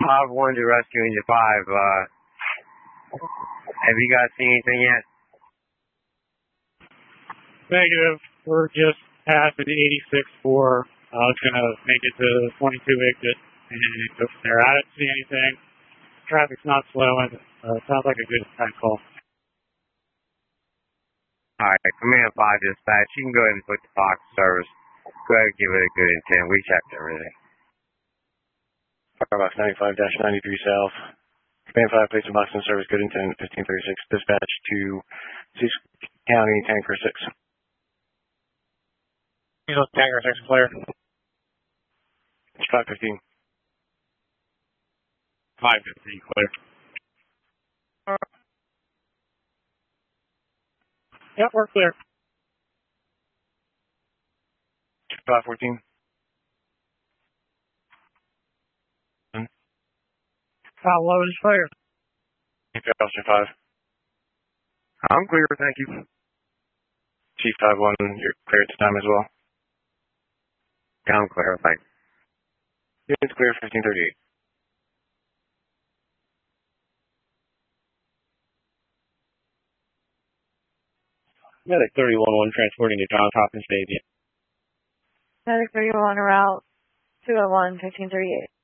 5-1 to rescue Engine 5. Have you guys seen anything yet? Negative. We're just past the 86-4. It's going to make it to the 22 exit and go from there. I didn't see anything. Traffic's not slowing. Sounds like a good time call. All right, Command 5 dispatch. You can go ahead and put the Fox service. Go ahead and give it a good intent. We checked everything. Firebox 95-93 south. Command 5, place in box in service, good intent, 1536. Dispatch to Cecil County, Tanker 6. Tanker 6 clear. It's 515. 515 clear. Yep, we're clear. 514. How low is clear? Officer 5. I'm clear, thank you. Chief 5-1, you're clear at this time as well. Yeah, I'm clear, thanks. It's clear, 1538. Medic 31-1 transporting to Johns Hopkins Stadium. Medic 31 route 201 1538.